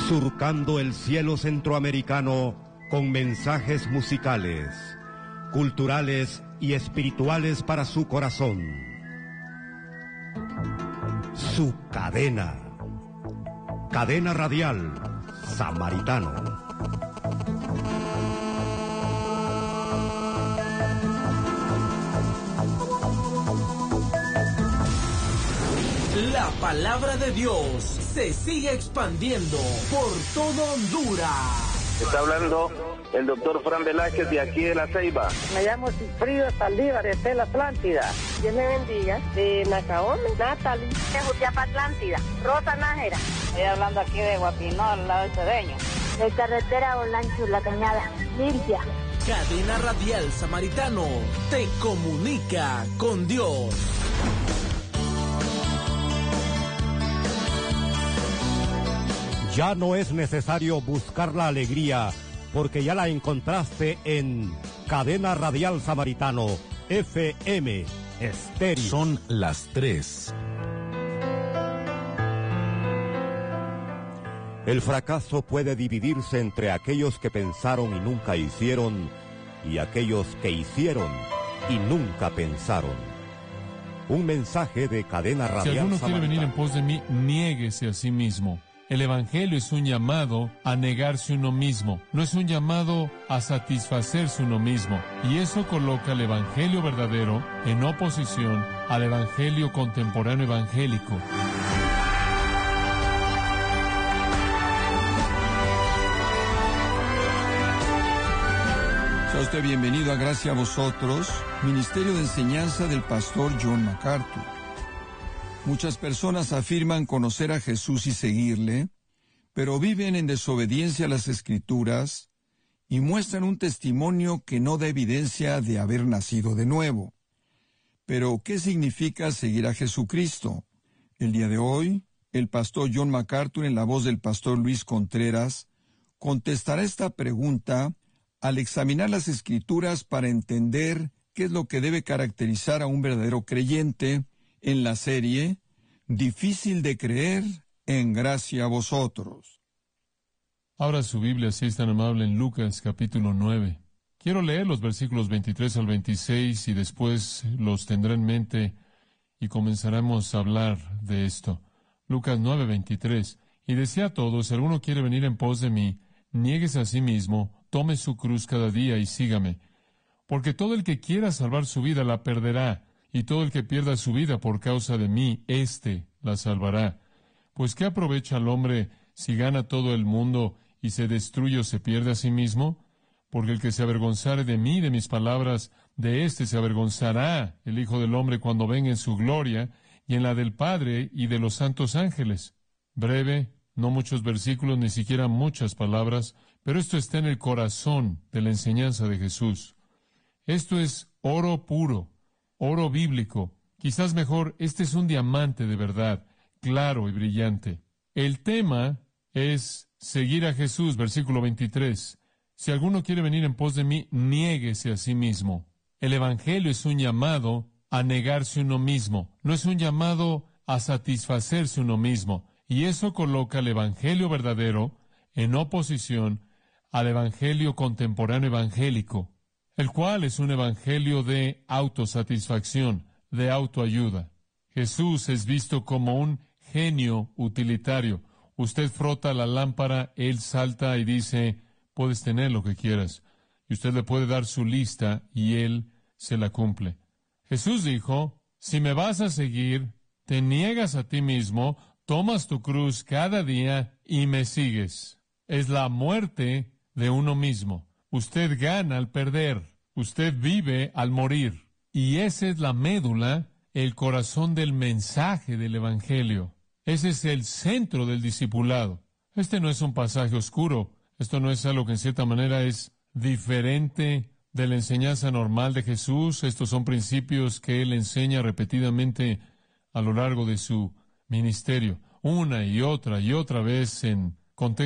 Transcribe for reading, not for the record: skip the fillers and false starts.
surcando el cielo centroamericano con mensajes musicales, culturales y espirituales para su corazón. Su cadena. Cadena Radial Samaritano. La palabra de Dios se sigue expandiendo por todo Honduras. Está hablando el doctor Fran Velázquez de aquí de La Ceiba. Me llamo Cifrido Saldívar, de la Atlántida. Dios me bendiga. De Nacaome, Natalie. De Jutiapa, Atlántida. Rosa Nájera. Estoy hablando aquí de Guapinó, al lado de Cedeño. De Carretera Olancho, La Cañada. Limpia. Cadena Radial Samaritano te comunica con Dios. Ya no es necesario buscar la alegría, porque ya la encontraste en Cadena Radial Samaritano, FM Estéreo. Son las 3. El fracaso puede dividirse entre aquellos que pensaron y nunca hicieron, y aquellos que hicieron y nunca pensaron. Un mensaje de Cadena Radial Si alguno Samaritano. quiere venir en pos de mí, niéguese a sí mismo. El Evangelio es un llamado a negarse uno mismo, no es un llamado a satisfacerse uno mismo. Y eso coloca el Evangelio verdadero en oposición al Evangelio contemporáneo evangélico. Sea usted bienvenido a Gracia a Vosotros, Ministerio de Enseñanza del Pastor John MacArthur. Muchas personas afirman conocer a Jesús y seguirle, pero viven en desobediencia a las Escrituras y muestran un testimonio que no da evidencia de haber nacido de nuevo. Pero, ¿qué significa seguir a Jesucristo? El día de hoy, el pastor John MacArthur, en la voz del pastor Luis Contreras, contestará esta pregunta al examinar las Escrituras para entender qué es lo que debe caracterizar a un verdadero creyente en la serie Difícil de creer en Gracia a Vosotros. Abra su Biblia, si es tan amable, en Lucas capítulo 9. Quiero leer los versículos 23 al 26 y después los tendré en mente y comenzaremos a hablar de esto. Lucas 9, 23. Y decía a todos: si alguno quiere venir en pos de mí, niéguese a sí mismo, tome su cruz cada día y sígame. Porque todo el que quiera salvar su vida la perderá, y todo el que pierda su vida por causa de mí, éste la salvará. Pues ¿qué aprovecha al hombre si gana todo el mundo y se destruye o se pierde a sí mismo? Porque el que se avergonzare de mí y de mis palabras, de éste se avergonzará el Hijo del Hombre cuando venga en su gloria, y en la del Padre y de los santos ángeles. Breve, no muchos versículos, ni siquiera muchas palabras, pero esto está en el corazón de la enseñanza de Jesús. Esto es oro puro, oro bíblico. Quizás mejor, este es un diamante de verdad, claro y brillante. El tema es seguir a Jesús, versículo 23. Si alguno quiere venir en pos de mí, niéguese a sí mismo. El Evangelio es un llamado a negarse uno mismo, no es un llamado a satisfacerse uno mismo. Y eso coloca el Evangelio verdadero en oposición al Evangelio contemporáneo evangélico, el cual es un evangelio de autosatisfacción, de autoayuda. Jesús es visto como un genio utilitario. Usted frota la lámpara, Él salta y dice: puedes tener lo que quieras. Y usted le puede dar su lista y Él se la cumple. Jesús dijo: si me vas a seguir, te niegas a ti mismo, tomas tu cruz cada día y me sigues. Es la muerte de uno mismo. Usted gana al perder, usted vive al morir. Y esa es la médula, el corazón del mensaje del Evangelio. Ese es el centro del discipulado. Este no es un pasaje oscuro, esto no es algo que en cierta manera es diferente de la enseñanza normal de Jesús. Estos son principios que Él enseña repetidamente a lo largo de su ministerio, una y otra vez en contextos